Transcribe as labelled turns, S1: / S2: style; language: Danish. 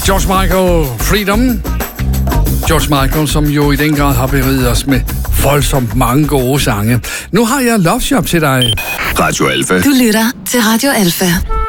S1: George Michael, Freedom. George Michael, som jo i den grad har beriget os med voldsomt mange gode sange. Nu har jeg Love Shop til dig.
S2: Radio Alfa.
S3: Du lytter til Radio Alfa.